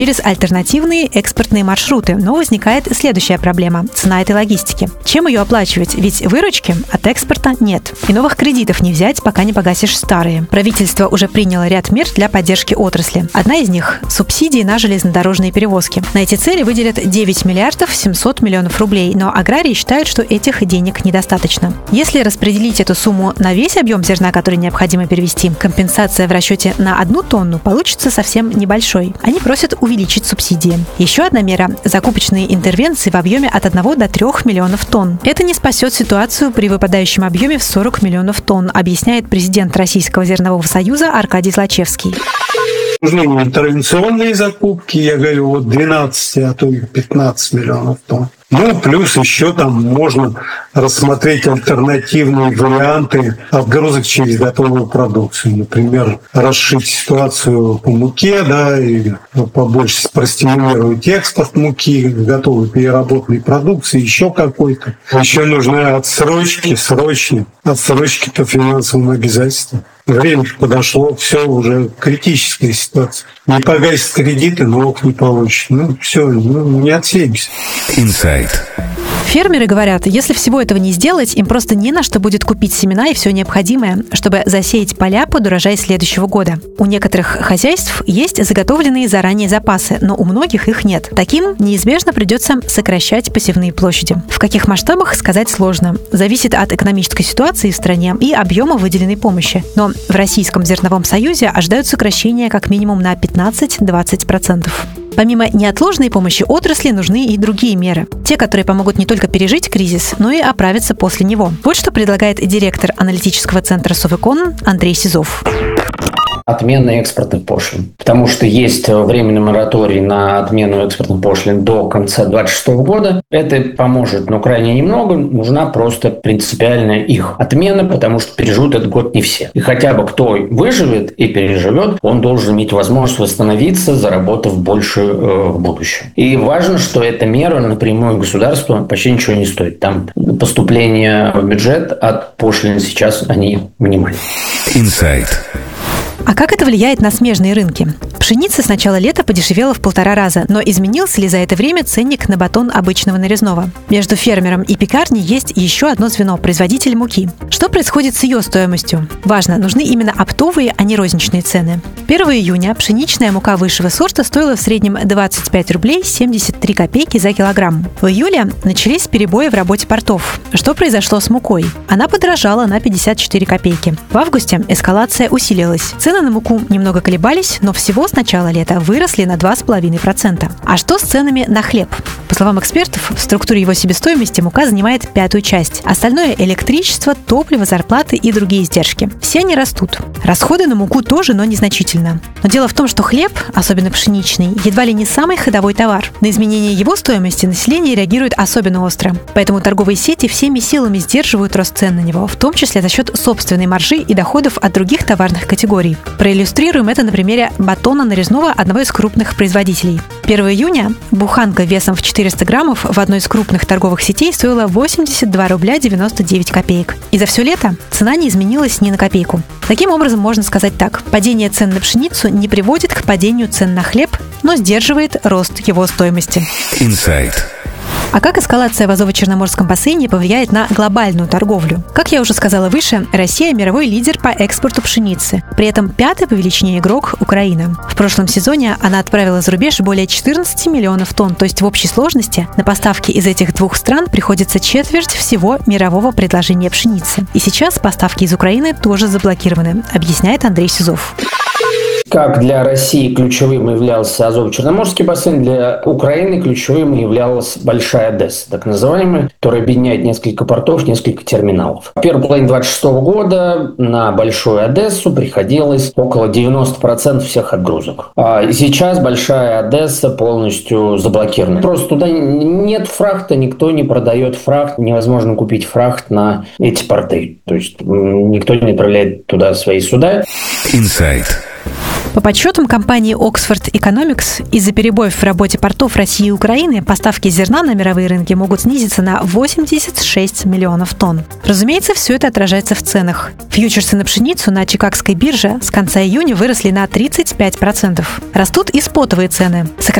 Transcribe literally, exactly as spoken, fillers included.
через альтернативные экспортные маршруты. Но возникает следующая проблема – цена этой логистики. Чем ее оплачивать? Ведь выручки от экспорта нет. И новых кредитов не взять, пока не погасишь старые. Правительство уже приняло ряд мер для поддержки отрасли. Одна из них – субсидии на железнодорожные перевозки. На эти цели выделят девять миллиардов семьсот миллионов рублей, но аграрии считают, что этих денег недостаточно. Если распределить эту сумму на весь объем зерна, который необходимо перевезти, компенсация в расчете на одну тонну получится совсем небольшой. Они просят увеличить субсидии. Еще одна мера – закупочные интервенции в объеме от одного до трёх миллионов тонн. Это не спасет ситуацию при выпадающем объеме в сорок миллионов тонн, объясняет президент Российского зернового союза Аркадий Злачевский. Нужны интервенционные закупки, я говорю, вот двенадцать, а то и пятнадцать миллионов тонн. Ну, плюс еще там можно рассмотреть альтернативные варианты отгрузок через готовую продукцию. Например, расшить ситуацию по муке, да, и побольше простимулировать экспорт муки, готовой переработанной продукции, еще какой-то. Еще нужны отсрочки, срочные, отсрочки по финансовым обязательствам. Время подошло, все, уже критическая ситуация. Не погасит кредиты, налог не получит. Ну, все, ну, не отсеемся. Инсайт. Фермеры говорят, если всего этого не сделать, им просто не на что будет купить семена и все необходимое, чтобы засеять поля под урожай следующего года. У некоторых хозяйств есть заготовленные заранее запасы, но у многих их нет. Таким неизбежно придется сокращать посевные площади. В каких масштабах, сказать сложно. Зависит от экономической ситуации в стране и объема выделенной помощи. Но в Российском зерновом союзе ожидают сокращения как минимум на пятнадцать-двадцать процентов. Помимо неотложной помощи отрасли нужны и другие меры. Те, которые помогут не только пережить кризис, но и оправиться после него. Вот что предлагает директор аналитического центра Совэкон Андрей Сизов. Отмена экспортных пошлин. Потому что есть временный мораторий на отмену экспортных пошлин до конца две тысячи двадцать шестого года. Это поможет, но крайне немного. Нужна просто принципиальная их отмена, потому что переживут этот год не все. И хотя бы кто выживет и переживет, он должен иметь возможность восстановиться, заработав больше э, в будущем. И важно, что эта мера напрямую государству почти ничего не стоит. Там поступления в бюджет от пошлин сейчас они минимальны. Инсайт. А как это влияет на смежные рынки? Пшеница с начала лета подешевела в полтора раза, но изменился ли за это время ценник на батон обычного нарезного? Между фермером и пекарней есть еще одно звено – производитель муки. Что происходит с ее стоимостью? Важно, нужны именно оптовые, а не розничные цены. первого июня пшеничная мука высшего сорта стоила в среднем двадцать пять рублей семьдесят три копейки за килограмм. В июле начались перебои в работе портов. Что произошло с мукой? Она подорожала на пятьдесят четыре копейки. В августе эскалация усилилась. Цены на муку немного колебались, но всего с начала лета выросли на два с половиной процента. А что с ценами на хлеб? По словам экспертов, в структуре его себестоимости мука занимает пятую часть. Остальное – электричество, топливо, зарплаты и другие издержки. Все они растут. Расходы на муку тоже, но незначительно. Но дело в том, что хлеб, особенно пшеничный, едва ли не самый ходовой товар. На изменение его стоимости население реагирует особенно остро. Поэтому торговые сети всеми силами сдерживают рост цен на него, в том числе за счет собственной маржи и доходов от других товарных категорий. Проиллюстрируем это на примере батона нарезного одного из крупных производителей. первого июня буханка весом в четыреста граммов в одной из крупных торговых сетей стоила восемьдесят два рубля девяносто девять копеек. И за все лето цена не изменилась ни на копейку. Таким образом, можно сказать так. Падение цен на пшеницу не приводит к падению цен на хлеб, но сдерживает рост его стоимости. Инсайт. А как эскалация в Азово-Черноморском бассейне повлияет на глобальную торговлю? Как я уже сказала выше, Россия – мировой лидер по экспорту пшеницы. При этом пятый по величине игрок – Украина. В прошлом сезоне она отправила за рубеж более четырнадцать миллионов тонн, то есть в общей сложности на поставки из этих двух стран приходится четверть всего мирового предложения пшеницы. И сейчас поставки из Украины тоже заблокированы, объясняет Андрей Сизов. Как для России ключевым являлся Азово-Черноморский бассейн, для Украины ключевым являлась Большая Одесса, так называемая, которая объединяет несколько портов, несколько терминалов. В первой половине две тысячи двадцать шестого года на Большую Одессу приходилось около девяносто процентов всех отгрузок. А сейчас Большая Одесса полностью заблокирована. Просто туда нет фрахта, никто не продает фрахт, невозможно купить фрахт на эти порты. То есть никто не отправляет туда свои суда. Инсайт. По подсчетам компании Oxford Economics, из-за перебоев в работе портов России и Украины поставки зерна на мировые рынки могут снизиться на восемьдесят шесть миллионов тонн. Разумеется, все это отражается в ценах. Фьючерсы на пшеницу на Чикагской бирже с конца июня выросли на тридцать пять процентов. Растут и спотовые цены.